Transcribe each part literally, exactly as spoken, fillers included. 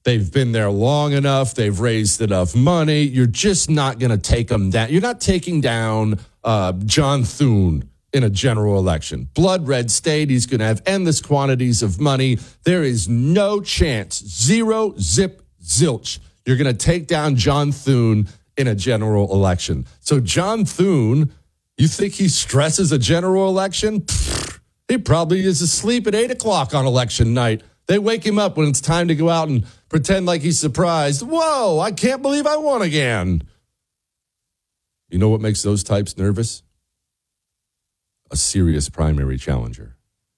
They've been there long enough. They've raised enough money. You're just not going to take them down. You're not taking down uh, John Thune in a general election. Blood red state. He's going to have endless quantities of money. There is no chance, zero, zip, zilch, you're going to take down John Thune in a general election. So John Thune, you think he stresses a general election? Pfft, he probably is asleep at eight o'clock on election night. They wake him up when it's time to go out and pretend like he's surprised. Whoa, I can't believe I won again. You know what makes those types nervous? A serious primary challenger.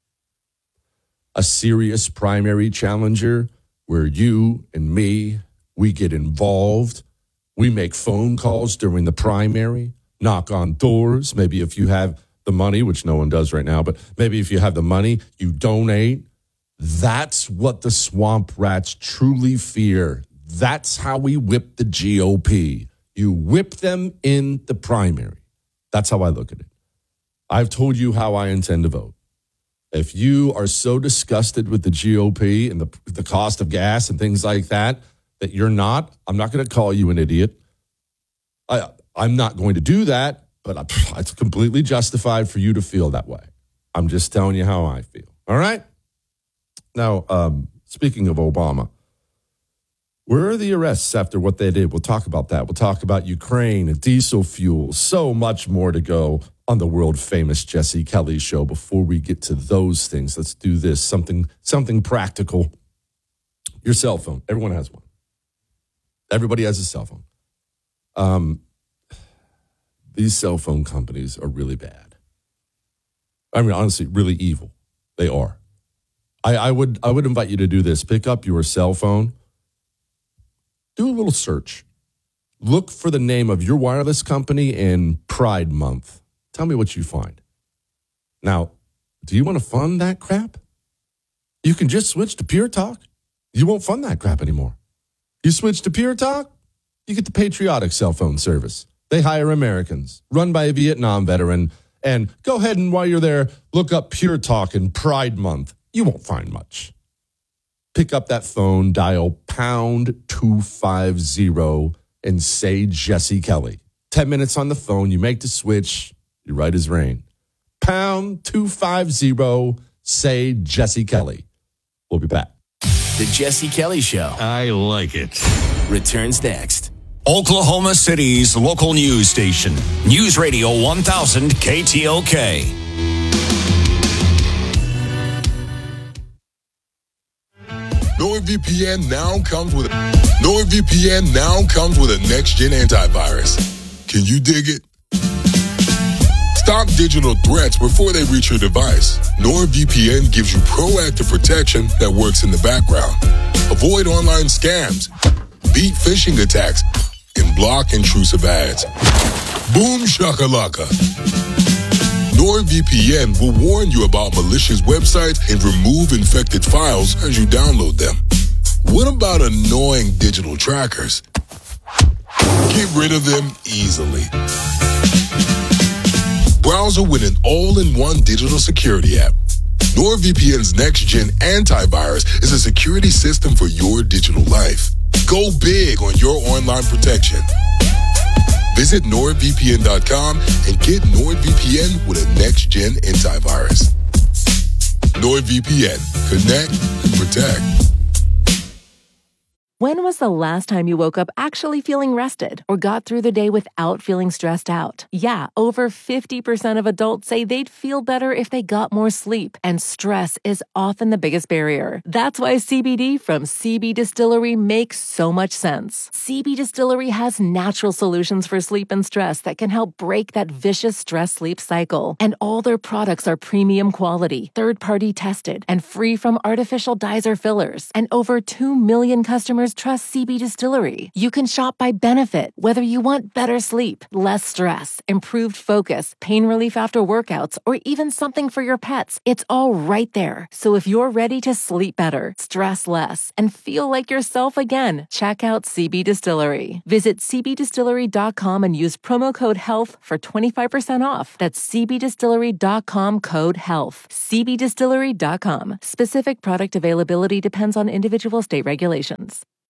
A serious primary challenger where you and me, we get involved. We make phone calls during the primary, knock on doors. Maybe if you have the money, which no one does right now, but maybe if you have the money, you donate. That's what the swamp rats truly fear. That's how we whip the G O P. You whip them in the primary. That's how I look at it. I've told you how I intend to vote. If you are so disgusted with the G O P and the, the cost of gas and things like that, that you're not, I'm not going to call you an idiot. I, I'm not going to do that, but I, it's completely justified for you to feel that way. I'm just telling you how I feel. All right? Now, um, speaking of Obama, where are the arrests after what they did? We'll talk about that. We'll talk about Ukraine and diesel fuel. So much more to go on the world-famous Jesse Kelly show. Before we get to those things, let's do this, something, something practical. Your cell phone. Everyone has one. Everybody has a cell phone. Um, these cell phone companies are really bad. I mean, honestly, really evil. They are. I, I would I would invite you to do this. Pick up your cell phone. Do a little search. Look for the name of your wireless company in Pride Month. Tell me what you find. Now, do you want to fund that crap? You can just switch to Pure Talk. You won't fund that crap anymore. You switch to Pure Talk, you get the patriotic cell phone service. They hire Americans, run by a Vietnam veteran, and go ahead and while you're there, look up Pure Talk in Pride Month. You won't find much. Pick up that phone, dial pound two fifty, and say Jesse Kelly. Ten minutes on the phone, you make the switch, you're right as rain. Pound two fifty, say Jesse Kelly. We'll be back. The Jesse Kelly Show. I like it. Returns next. Oklahoma City's local news station. News Radio one thousand K T O K. NordVPN now comes with NordVPN now comes with a next-gen antivirus. Can you dig it? Stop digital threats before they reach your device. NordVPN gives you proactive protection that works in the background. Avoid online scams, beat phishing attacks, and block intrusive ads. Boom shakalaka. NordVPN will warn you about malicious websites and remove infected files as you download them. What about annoying digital trackers? Get rid of them easily. Browser with an all-in-one digital security app. NordVPN's next-gen antivirus is a security system for your digital life. Go big on your online protection. Visit nord V P N dot com and get NordVPN with a next-gen antivirus. NordVPN. Connect and protect. When was the last time you woke up actually feeling rested or got through the day without feeling stressed out? Yeah, over fifty percent of adults say they'd feel better if they got more sleep, and stress is often the biggest barrier. That's why C B D from C B Distillery makes so much sense. C B Distillery has natural solutions for sleep and stress that can help break that vicious stress-sleep cycle. And all their products are premium quality, third-party tested, and free from artificial dyes or fillers. And over two million customers trust C B Distillery. You can shop by benefit, whether you want better sleep, less stress, improved focus, pain relief after workouts, or even something for your pets. It's all right there. So if you're ready to sleep better, stress less, and feel like yourself again, check out C B Distillery. Visit c b distillery dot com and use promo code HEALTH for twenty-five percent off. That's c b distillery dot com code HEALTH. c b distillery dot com. Specific product availability depends on individual state regulations.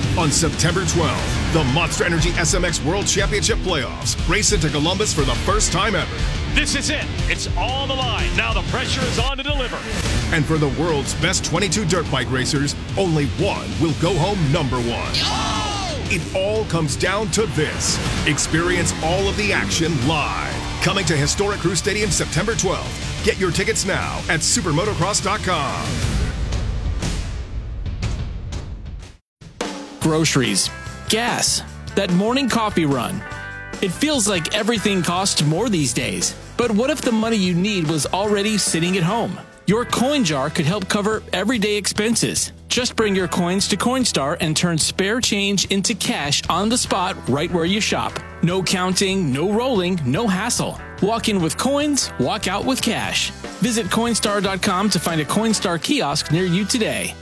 On September twelfth, the Monster Energy S M X World Championship Playoffs race into Columbus for the first time ever. This is it. It's on the line. Now the pressure is on to deliver. And for the world's best twenty-two dirt bike racers, only one will go home number one. Oh! It all comes down to this. Experience all of the action live. Coming to Historic Crew Stadium September twelfth. Get your tickets now at supermotocross dot com. Groceries, gas, that morning coffee run. It feels like everything costs more these days. But what if the money you need was already sitting at home? Your coin jar could help cover everyday expenses. Just bring your coins to Coinstar and turn spare change into cash on the spot right where you shop. No counting, no rolling, no hassle. Walk in with coins, walk out with cash. Visit Coinstar dot com to find a Coinstar kiosk near you today.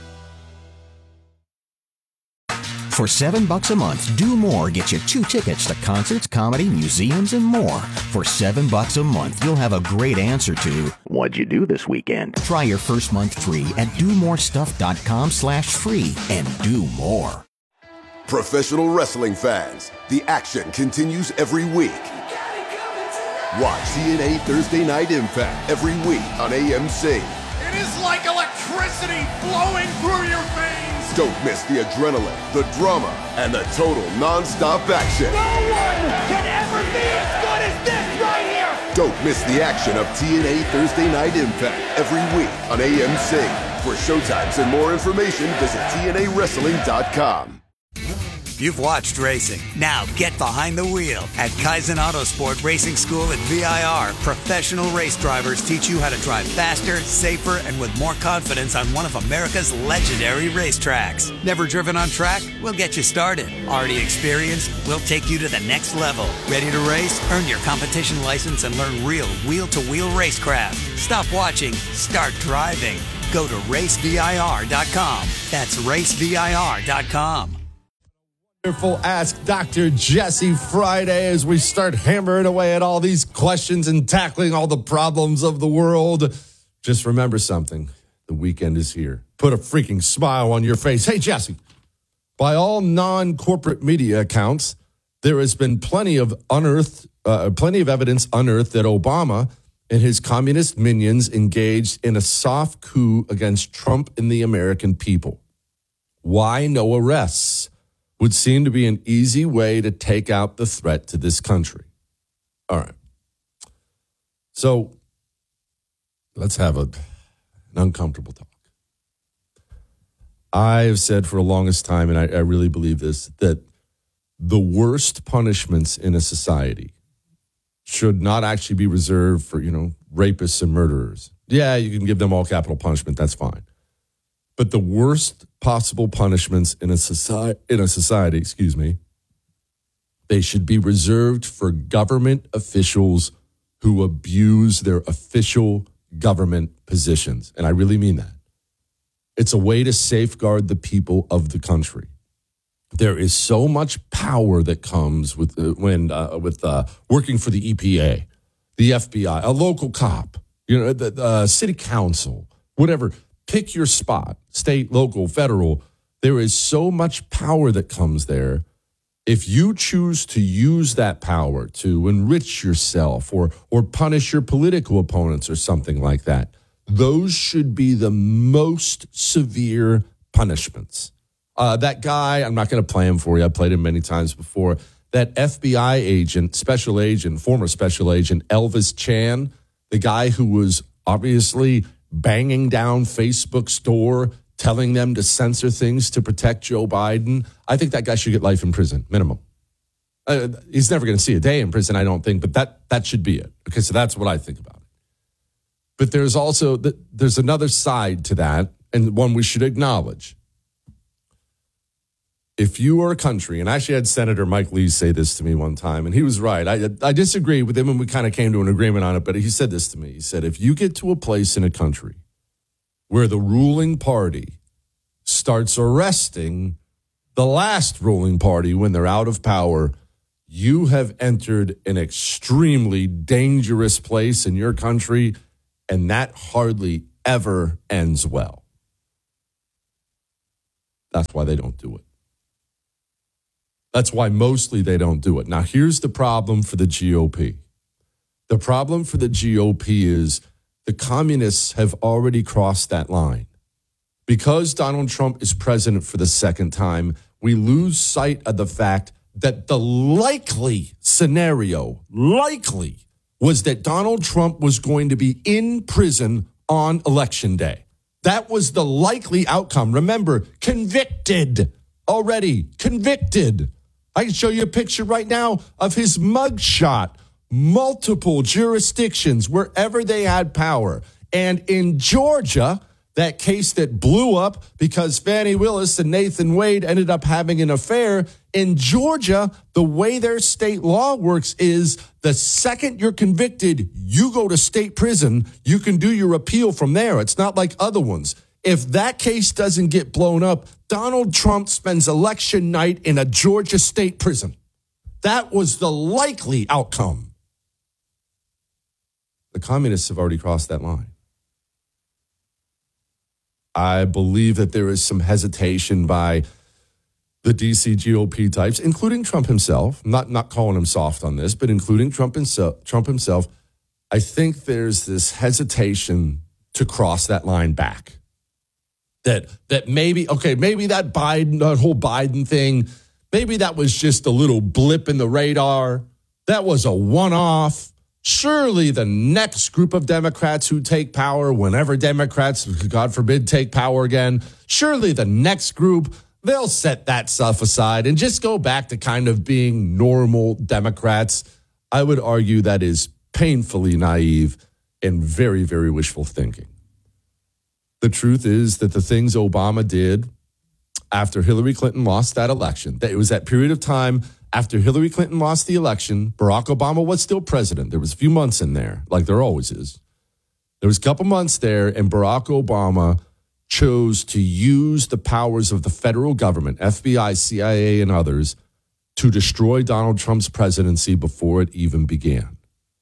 For seven bucks a month, Do More gets you two tickets to concerts, comedy, museums, and more. For seven bucks a month, you'll have a great answer to, what'd you do this weekend? Try your first month free at do more stuff dot com slash free and do more. Professional wrestling fans, the action continues every week. Watch T N A Thursday Night Impact every week on A M C. It is like electricity flowing through your veins. Don't miss the adrenaline, the drama, and the total non-stop action. No one can ever be as good as this right here. Don't miss the action of T N A Thursday Night Impact every week on A M C. For showtimes and more information, visit T N A wrestling dot com. You've watched racing. Now get behind the wheel. At Kaizen Autosport Racing School at V I R, professional race drivers teach you how to drive faster, safer, and with more confidence on one of America's legendary racetracks. Never driven on track? We'll get you started. Already experienced? We'll take you to the next level. Ready to race? Earn your competition license and learn real wheel-to-wheel racecraft. Stop watching. Start driving. Go to race V I R dot com. That's race V I R dot com. Wonderful Ask Doctor Jesse Friday as we start hammering away at all these questions and tackling all the problems of the world. Just remember something. The weekend is here. Put a freaking smile on your face. Hey, Jesse, by all non-corporate media accounts, there has been plenty of unearthed, uh, plenty of evidence unearthed that Obama and his communist minions engaged in a soft coup against Trump and the American people. Why no arrests? Would seem to be an easy way to take out the threat to this country. All right. So let's have a, an uncomfortable talk. I have said for the longest time, and I, I really believe this, that the worst punishments in a society should not actually be reserved for, you know, rapists and murderers. Yeah, you can give them all capital punishment. That's fine. But the worst possible punishments in a society, in a society, excuse me, they should be reserved for government officials who abuse their official government positions. And I really mean that. It's a way to safeguard the people of the country. There is so much power that comes with uh, when uh, with uh, working for the E P A, the F B I, a local cop, you know, the, the uh, city council, whatever. Pick your spot, state, local, federal. There is so much power that comes there. If you choose to use that power to enrich yourself or or punish your political opponents or something like that, those should be the most severe punishments. Uh, that guy, I'm not going to play him for you. I played him many times before. That F B I agent, special agent, former special agent, Elvis Chan, the guy who was obviously banging down Facebook's door, telling them to censor things to protect Joe Biden. I think that guy should get life in prison, minimum. Uh, he's never going to see a day in prison, I don't think, but that that should be it. Okay, so that's what I think about it. But there's also, the, there's another side to that, and one we should acknowledge. If you are a country, and I actually had Senator Mike Lee say this to me one time, and he was right. I, I disagreed with him, and we kind of came to an agreement on it, but he said this to me. He said, if you get to a place in a country where the ruling party starts arresting the last ruling party when they're out of power, you have entered an extremely dangerous place in your country, and that hardly ever ends well. That's why they don't do it. That's why mostly they don't do it. Now, here's the problem for the G O P. The problem for the G O P is the communists have already crossed that line. Because Donald Trump is president for the second time, we lose sight of the fact that the likely scenario, likely, was that Donald Trump was going to be in prison on Election Day. That was the likely outcome. Remember, convicted already, convicted. I can show you a picture right now of his mugshot. Multiple jurisdictions, wherever they had power. And in Georgia, that case that blew up because Fani Willis and Nathan Wade ended up having an affair. In Georgia, the way their state law works is the second you're convicted, you go to state prison. You can do your appeal from there. It's not like other ones. If that case doesn't get blown up, Donald Trump spends election night in a Georgia state prison. That was the likely outcome. The communists have already crossed that line. I believe that there is some hesitation by the D C G O P types, including Trump himself. I'm not, not calling him soft on this, but including Trump himself, Trump himself. I think there's this hesitation to cross that line back. That that maybe, okay, maybe that Biden, that whole Biden thing, maybe that was just a little blip in the radar. That was a one-off. Surely the next group of Democrats who take power, whenever Democrats, God forbid, take power again, surely the next group, they'll set that stuff aside and just go back to kind of being normal Democrats. I would argue that is painfully naive and very, very wishful thinking. The truth is that the things Obama did after Hillary Clinton lost that election, that it was that period of time after Hillary Clinton lost the election, Barack Obama was still president. There was a few months in there, like there always is. There was a couple months there, and Barack Obama chose to use the powers of the federal government, F B I, C I A, and others, to destroy Donald Trump's presidency before it even began.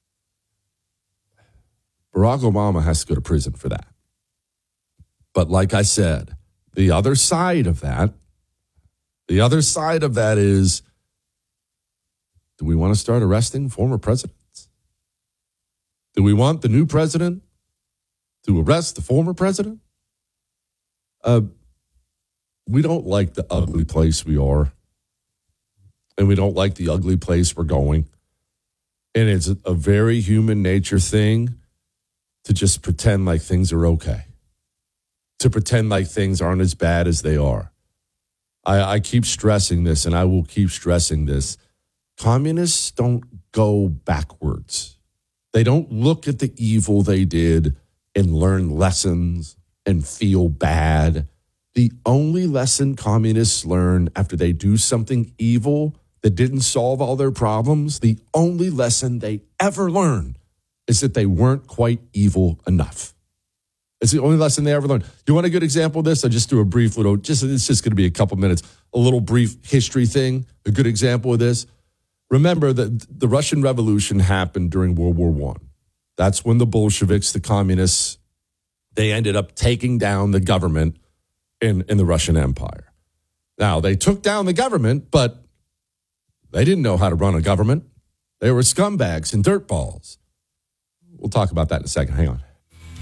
Barack Obama has to go to prison for that. But like I said, the other side of that, the other side of that is, do we want to start arresting former presidents? Do we want the new president to arrest the former president? Uh, we don't like the ugly place we are. And we don't like the ugly place we're going. And it's a very human nature thing to just pretend like things are okay. To pretend like things aren't as bad as they are. I, I keep stressing this, and I will keep stressing this. Communists don't go backwards. They don't look at the evil they did and learn lessons and feel bad. The only lesson communists learn after they do something evil that didn't solve all their problems, the only lesson they ever learn is that they weren't quite evil enough. It's the only lesson they ever learned. You want a good example of this? I'll just do a brief little, just it's just going to be a couple minutes, a little brief history thing, a good example of this. Remember that the Russian Revolution happened during World War One. That's when the Bolsheviks, the communists, they ended up taking down the government in, in the Russian Empire. Now, they took down the government, but they didn't know how to run a government. They were scumbags and dirtballs. We'll talk about that in a second. Hang on.